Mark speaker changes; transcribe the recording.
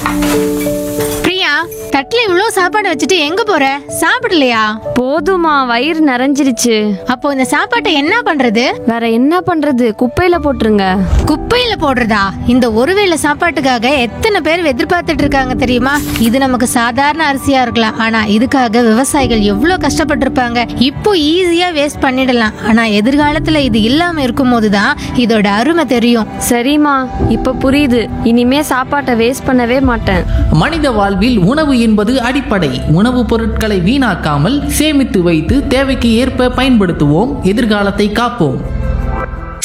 Speaker 1: பிரியா, தட்டுல இவ்ளோ சாப்பாடு வச்சுட்டு எங்க போற? சாப்பிடலையா?
Speaker 2: போதுமா, வயிறு நிறைஞ்சிருச்சு.
Speaker 1: அப்போ இந்த சாப்பாட்டை என்ன பண்றது?
Speaker 2: வேற என்ன பண்றது, குப்பையில போட்டுருங்க.
Speaker 1: குப்பையில போடுறதா? இந்த ஒருவேளை சாப்பாட்டுக்காக எத்தனை பேர் எதிர்பார்த்துட்டு இருக்காங்க தெரியுமா? இது நமக்கு சாதாரண அரிசியா இருக்கலாம், ஆனா இதுக்காக விவசாயிகள் எவ்வளவு கஷ்டப்பட்டிருப்பாங்க. இப்போ ஈஸியா வேஸ்ட் பண்ணிடலாம், ஆனா எதிர்காலத்துல இது இல்லாம இருக்கும்போதுதான் இதோட அருமை தெரியும்.
Speaker 2: சரிம்மா, இப்ப புரியுது. இனிமே சாப்பாட்டை வேஸ்ட் பண்ணவே மாட்டேன்.
Speaker 3: மனித வாழ்வில் உணவு என்பது அடிப்படை. உணவுப் பொருட்களை வீணாக்காமல் சேமித்து வைத்து தேவைக்கு ஏற்ப பயன்படுத்துவோம். எதிர்காலத்தை காப்போம்.